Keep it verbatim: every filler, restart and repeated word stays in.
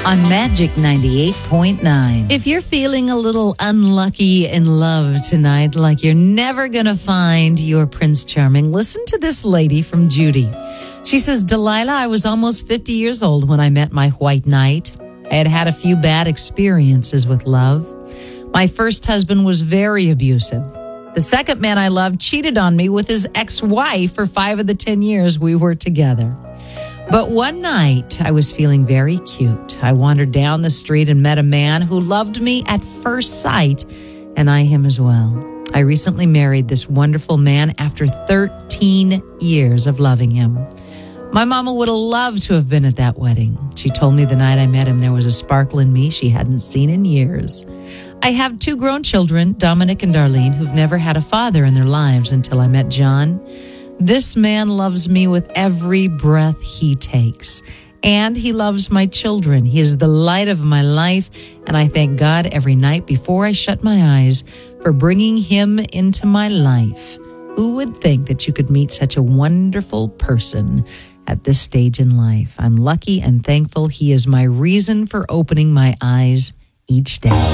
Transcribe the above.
on Magic ninety-eight point nine. If you're feeling a little unlucky in love tonight, like you're never going to find your Prince Charming, listen to this lady from Judy. She says, Delilah, I was almost fifty years old when I met my white knight. I had had a few bad experiences with love. My first husband was very abusive. The second man I loved cheated on me with his ex-wife for five of the ten years we were together. But one night, I was feeling very cute. I wandered down the street and met a man who loved me at first sight, and I him as well. I recently married this wonderful man after thirteen years of loving him. My mama would have loved to have been at that wedding. She told me the night I met him there was a sparkle in me she hadn't seen in years. I have two grown children, Dominic and Darlene, who've never had a father in their lives until I met John. This man loves me with every breath he takes, and he loves my children. He is the light of my life, and I thank God every night before I shut my eyes for bringing him into my life. Who would think that you could meet such a wonderful person at this stage in life? I'm lucky and thankful he is my reason for opening my eyes each day.